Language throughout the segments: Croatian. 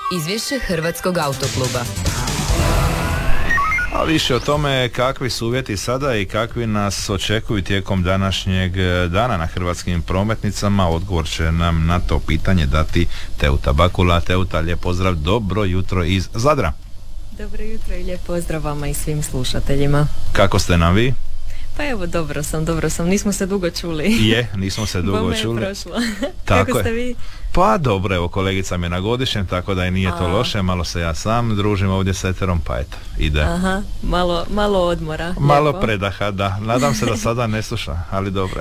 Izvješće Hrvatskog autokluba. A više o tome kakvi su uvjeti sada i kakvi nas očekuju tijekom današnjeg dana na hrvatskim prometnicama, odgovor će nam na to pitanje dati Teuta Bakula. Teuta, lijep pozdrav, dobro jutro iz Zadra. Dobro jutro i lijep pozdrav vama i svim slušateljima. Kako ste nam vi? Pa evo, dobro sam, nismo se dugo čuli. Nismo se dugo Bome čuli. je prošlo. Tako Kako ste je. vi? Pa dobro, evo kolegica mi je na godišnjem, tako da i nije to loše, malo se ja sam družim ovdje s eterom, pa eto, ide. Aha, malo odmora. Malo lijepo. predaha, da. Nadam se da sada ne sluša, ali dobro.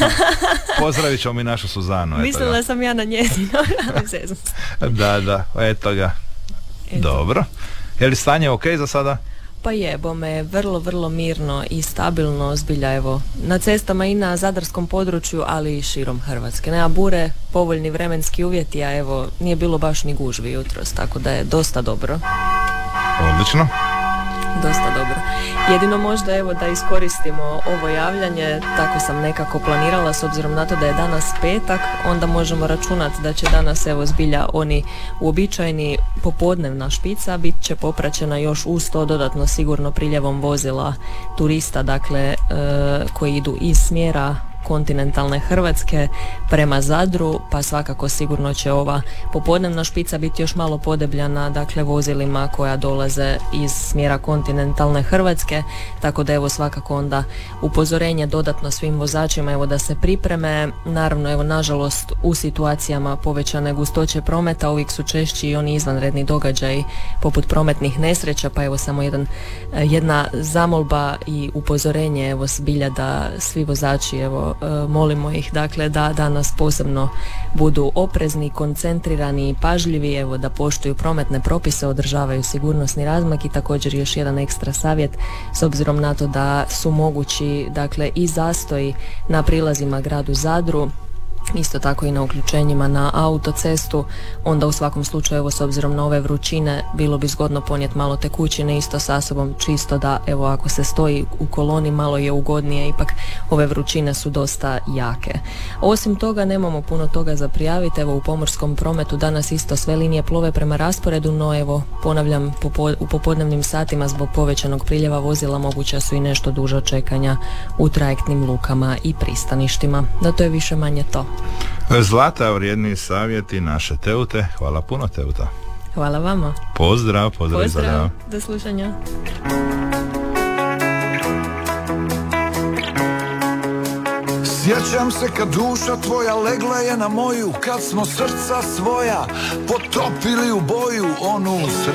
Pozdravit ćemo mi našu Suzanu. Mislila sam ja na njezino, ali zezam se. Da, eto ga. Eto. Dobro. Je li stanje ok za sada? Pa je, bome, vrlo mirno i stabilno, zbilja evo, na cestama i na zadarskom području, ali i širom Hrvatske. Nema bure, povoljni vremenski uvjeti, a evo, nije bilo baš ni gužvi jutros, tako da je dosta dobro. Odlično. Dosta dobro. Jedino možda evo da iskoristimo ovo javljanje, tako sam nekako planirala, s obzirom na to da je danas petak, onda možemo računati da će danas evo zbilja oni uobičajeni popodnevna špica bit će popraćena još uz to dodatno sigurno priljevom vozila turista, dakle koji idu iz smjera kontinentalne Hrvatske prema Zadru, pa svakako sigurno će ova popodnevna špica biti još malo podebljana, dakle vozilima koja dolaze iz smjera kontinentalne Hrvatske, tako da evo svakako onda upozorenje dodatno svim vozačima evo da se pripreme. Naravno evo nažalost u situacijama povećane gustoće prometa uvijek su češći i oni izvanredni događaji poput prometnih nesreća, pa evo samo jedna zamolba i upozorenje evo zbilja da svi vozači evo molimo ih dakle da danas posebno budu oprezni, koncentrirani i pažljivi, evo da poštuju prometne propise, održavaju sigurnosni razmak i također još jedan ekstra savjet s obzirom na to da su mogući dakle i zastoji na prilazima gradu Zadru, isto tako i na uključenjima na autocestu, onda u svakom slučaju evo s obzirom na ove vrućine bilo bi zgodno ponijeti malo tekućine isto sa sobom, čisto da evo ako se stoji u koloni malo je ugodnije, ipak ove vrućine su dosta jake. Osim toga nemamo puno toga za prijaviti, evo u pomorskom prometu danas isto sve linije plove prema rasporedu, no evo ponavljam u popodnevnim satima zbog povećanog priljeva vozila moguća su i nešto duža čekanja u trajektnim lukama i pristaništima. Da to je više manje to. Zlata, vrijedni savjeti naše Teute. Hvala puno, Teuta. Hvala vama. Pozdrav. Do slušanja. Sjećam se kad duša tvoja legla je na moju, kad smo srca svoja potopili u boju onu